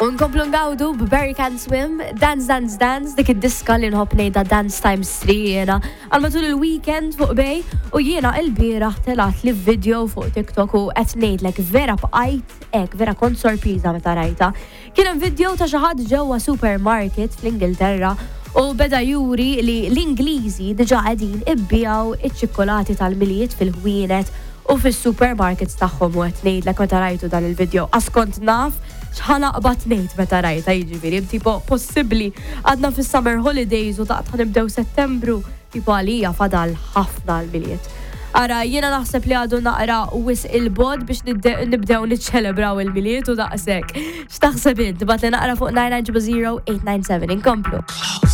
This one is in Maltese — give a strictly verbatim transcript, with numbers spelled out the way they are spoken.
Unkomplu ngawdu b'Barry Can Swim, Dance Dance Dance, dik id-diska li nħobb ngħidha Dance Times three jiena għal matul il-weekend fuq bej u jiena l-bieraħ telat li video fuq TikTok u qed ngħidlek vera bqajt hekk vera kont sorpriża meta rajta. Kien hemm video ta' xi ħadd ġewwa supermarket fl-Ingilterra u beda juri li l-Ingliżi diġà qegħdin ibbijaw iċ-ċikkolati tal-miliet fil-ħwienet u fis-supermarkets tagħhom u qed ngħidlek meta rajtu dan il-video għaskont naf x'ħana qbad ngħid meta rajta jiġifieri tipo possibbli għadna fis-summer holidays u daqt ħanibdew Settembru tipo għalija fadal ħafna l-miliet. Ara jiena naħseb li għadu naqra wis il-bod biex nibdew niċċelebraw il-miliet u daqshekk. X'taħseb int? Tibgħat li naqra fuq nine nine zero zero eight nine seven inkomplu.